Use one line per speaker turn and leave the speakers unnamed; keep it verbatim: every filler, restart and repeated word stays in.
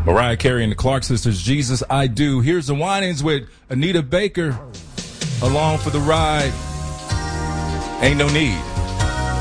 Mariah Carey and the Clark Sisters, Jesus, I Do. Here's the Winans with Anita Baker, Along for the Ride. Ain't No Need.